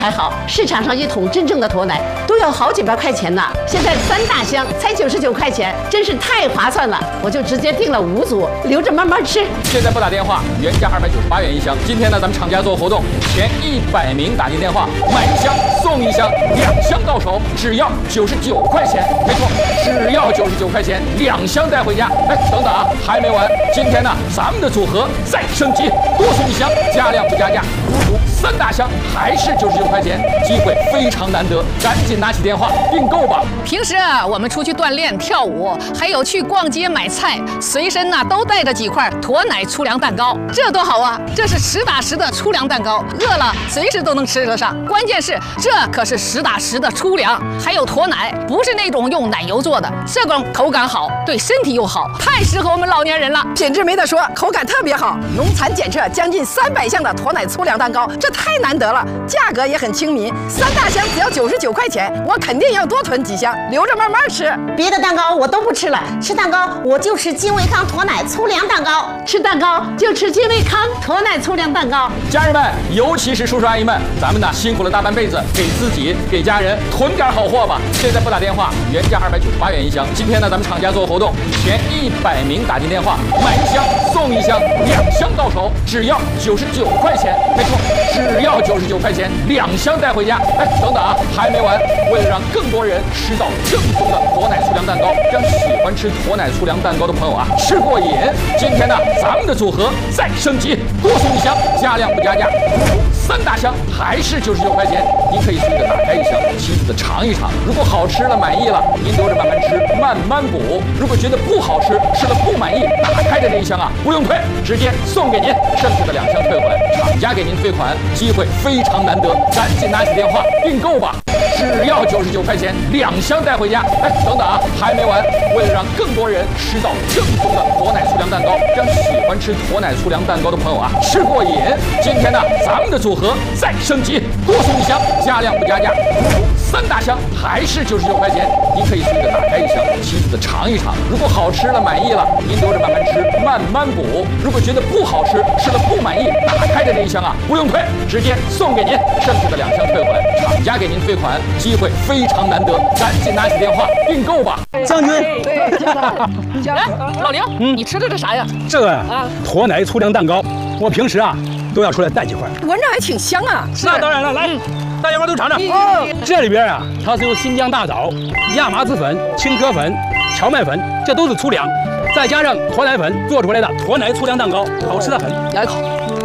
还好，市场上一桶真正的驼奶都要好几百块钱呢，现在3大箱才99块钱，真是太划算了。我就直接订了5组，留着慢慢吃。 现在拨打电话，原价298元一箱。今天呢，咱们厂家做活动，前100名打进电话，买1箱送1箱，2箱到手只要99块钱。没错，只要99块钱，2箱带回家。哎，等等啊，还没完！今天呢，咱们的组合再升级，多送1箱，加量不加价，5组3大箱还是99块钱，机会非常难得，赶紧拿起电话订购吧。 平时啊，我们出去锻炼、跳舞，还有去逛街买菜，随身呢都带着几块驼奶粗粮蛋糕，这多好啊！这是实打实的粗粮蛋糕，饿了随时都能吃得上。关键是这可是实打实的粗粮，还有驼奶，不是那种用奶油做的，这种口感好，对身体又好，太适合我们老年人了。 品质没得说，口感特别好，农残检测将近300项的驼奶粗粮蛋糕，这太难得了，价格也很亲民，3大箱只要99块钱，我肯定要多囤几箱，留着慢慢吃。 别的蛋糕我都不吃了，吃蛋糕我就吃金维康驼奶粗粮蛋糕，吃蛋糕就吃金维康驼奶粗粮蛋糕。 家人们，尤其是叔叔阿姨们，咱们呢辛苦了大半辈子，给自己给家人囤点好货吧。现在拨打电话，原价298元一箱。今天呢，咱们厂家做活动，前100名打进电话，买1箱送1箱，2箱到手只要99块钱。没错，只要99块钱，2箱带回家。哎，等等啊，还没完！为了让更多人吃到正宗的驼奶粗粮蛋糕，让喜欢吃驼奶粗粮蛋糕的朋友啊吃过瘾，今天呢，咱们的组合再升级，多送1箱，加量不加价，5组3大箱还是99块钱。您可以随着打开1箱，亲自的尝一尝。如果好吃了满意了，您留着慢慢吃，慢慢补。如果觉得不好吃，吃了不满意，打开的这1箱啊不用退，直接送给您，剩下的2箱退回来，厂家给您退款，机会非常难得，赶紧拿起电话订购吧。只要99块钱，2箱带回家。哎，等等啊，还没完！为了让更多人吃到正宗的驼奶粗粮蛋糕，让喜欢吃驼奶粗粮蛋糕的朋友啊吃过瘾，今天呢，咱们的组合再升级，多送1箱，加量不加价，5组3大箱还是99块钱。您可以随着打开1箱，亲自的尝一尝。如果好吃了满意了，您留着慢慢吃，慢慢补。如果觉得不好吃，吃了不满意，打开的这1箱啊不用退，直接送给您，剩下的2箱退回来，厂家给您退款，机会非常难得，赶紧拿起电话订购吧。 将军， 哎，老刘，你吃的这啥呀？ 这个驼奶粗粮蛋糕，我平时啊都要出来带几块。 闻着还挺香啊！ 那当然了，来，大家伙都尝尝。这里边啊，它是由新疆大枣、亚麻籽粉、青稞粉、荞麦粉，这都是粗粮，再加上驼奶粉做出来的驼奶粗粮蛋糕，好吃的很。 来一口，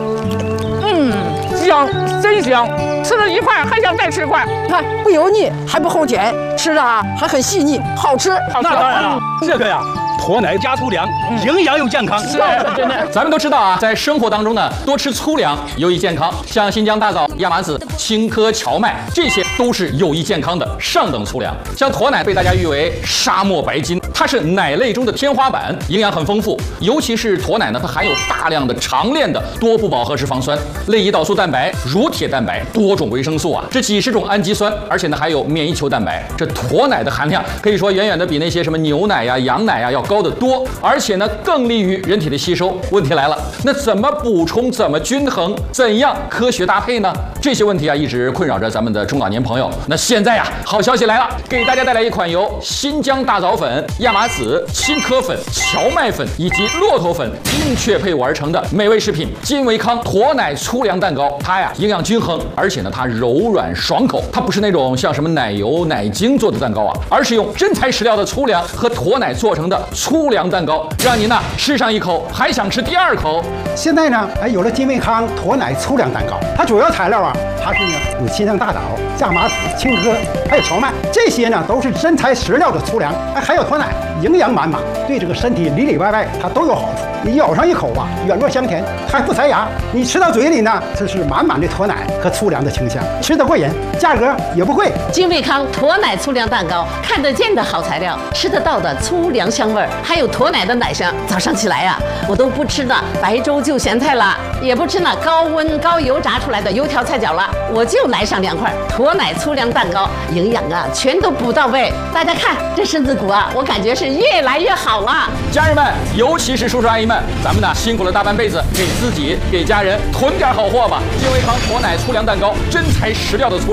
香，真香！吃了1块还想再吃1块。 看不油腻，还不齁甜，吃着啊还很细腻，好吃。 那当然了，这个呀。驼奶加粗粮，营养又健康。 是，真的。 咱们都知道啊，在生活当中呢，多吃粗粮有益健康，像新疆大枣、亚麻籽、青稞、荞麦，这些都是有益健康的上等粗粮。像驼奶被大家誉为沙漠白金，它是奶类中的天花板，营养很丰富。尤其是驼奶呢，它含有大量的长链的多不饱和脂肪酸、类胰岛素蛋白、乳铁蛋白、多种维生素啊，这几十种氨基酸，而且呢还有免疫球蛋白。这驼奶的含量可以说远远的比那些什么牛奶呀、羊奶呀要高得多，而且呢更利于人体的吸收。问题来了，那怎么补充，怎么均衡，怎样科学搭配呢？这些问题啊一直困扰着咱们的中老年朋友。那现在呀，好消息来了，给大家带来一款由新疆大枣粉、亚麻籽、青稞粉、荞麦粉以及骆驼粉精确配伍而成的美味食品金维康驼奶粗粮蛋糕。它呀营养均衡，而且呢它柔软爽口，它不是那种像什么奶油、奶精做的蛋糕啊，而是用真材实料的粗粮和驼奶做成的粗粮蛋糕，让您呢吃上1口还想吃第2口。 现在呢，有了金维康驼奶粗粮蛋糕，它主要材料啊，它是呢有新疆大枣、亚麻籽、青稞，还有荞麦，这些呢都是真材实料的粗粮，还有驼奶，营养满满，对这个身体里里外外它都有好处。你咬上1口啊，软糯香甜，还不塞牙。你吃到嘴里呢，这是满满的驼奶和粗粮的清香，吃得过瘾，价格也不贵。 金维康驼奶粗粮蛋糕，看得见的好材料，吃得到的粗粮香味儿，还有驼奶的奶香。早上起来呀，我都不吃那白粥就咸菜了，也不吃那高温高油炸出来的油条菜饺了，我就来上2块驼奶粗粮蛋糕，营养啊全都补到位。大家看这身子骨啊，我感觉是越来越好了。 家人们，尤其是叔叔阿姨们，咱们呢辛苦了大半辈子，给自己给家人囤点好货吧。金维康驼奶粗粮蛋糕，真材实料的粗粮。